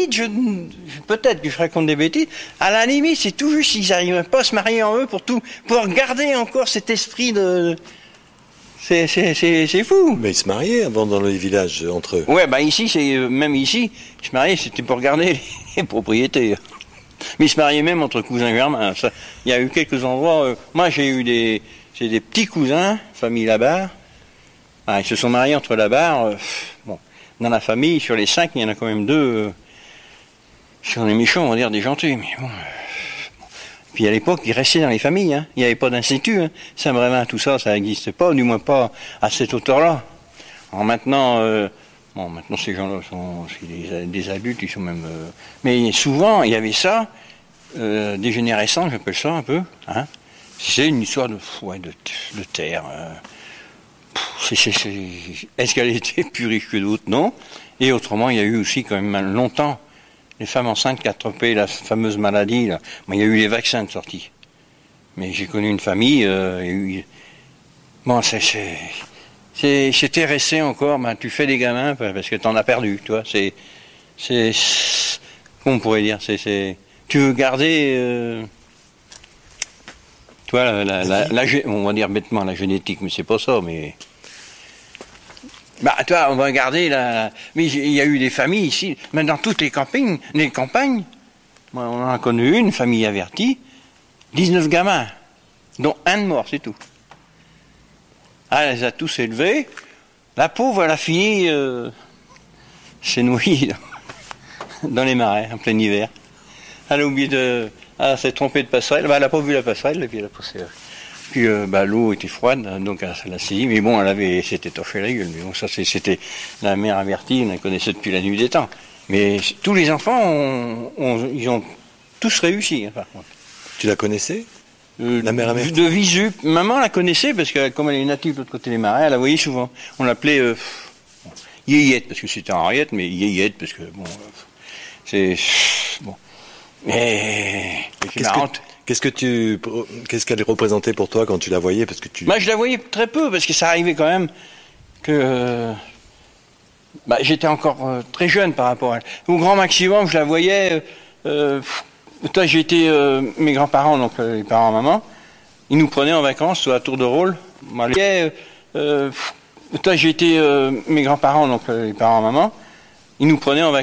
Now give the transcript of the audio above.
peut-être que je raconte des bêtises. À la limite, c'est tout juste s'ils n'arrivent pas à se marier en eux pour garder encore cet esprit de. C'est fou. Mais ils se mariaient avant dans les villages entre eux. Ouais, ici, même ici, se marier, c'était pour garder les propriétés. Mais ils se mariaient même entre cousins germains. Il y a eu quelques endroits. Moi, j'ai des petits cousins, famille Labarre. Ils se sont mariés entre Labarre. Dans la famille, sur les 5, il y en a quand même 2. Si on est méchant, on va dire des gentils. Mais bon. Puis à l'époque, ils restaient dans les familles. Hein. Il n'y avait pas d'institut. Hein. Saint-Brévin, tout ça, ça n'existe pas, du moins pas à cette hauteur-là. Alors maintenant, maintenant ces gens-là sont des adultes, ils sont même. Mais souvent, il y avait ça, dégénérescent, j'appelle ça un peu. Hein. C'est une histoire de terre. Est-ce qu'elle était plus riche que d'autres? Non. Et autrement, il y a eu aussi quand même longtemps les femmes enceintes qui attrapaient la fameuse maladie. Là. Il y a eu les vaccins de sortie. Mais j'ai connu une famille. C'était resté encore. Tu fais des gamins parce que t'en as perdu. Tu vois. Comment on pourrait dire? Tu veux garder. Tu vois, on va dire bêtement la génétique, mais c'est pas ça. Mais toi, on va garder Mais il y a eu des familles ici, même dans toutes les campagnes, moi, on en a connu une famille avertie, 19 gamins, dont un de mort, c'est tout. Elle les a tous élevés. La pauvre, elle a fini s'est noyée dans les marais, en plein hiver. Elle a oublié elle s'est trompée de passerelle. Elle n'a pas vu la passerelle, et puis elle a passé. Puis l'eau était froide, donc elle l'a saisie. Mais bon, s'était torché la gueule. Mais bon, ça c'était la mère avertie, on la connaissait depuis la nuit des temps. Mais tous les enfants, ils ont tous réussi, hein, par contre. Tu la connaissais la mère avertie? De visu. Maman la connaissait parce que comme elle est native de l'autre côté des marais, elle la voyait souvent. On l'appelait Yéyette, parce que c'était Henriette, mais Yéyette, parce que c'est bon. Mais qu'est-ce qu'elle représentait pour toi quand tu la voyais, parce que je la voyais très peu parce que ça arrivait quand même que j'étais encore très jeune par rapport à elle. Au grand maximum, je la voyais. J'étais mes grands-parents, donc les parents maman, ils nous prenaient en vacances à tour de rôle. J'étais mes grands-parents, donc les parents maman, ils nous prenaient en vacances.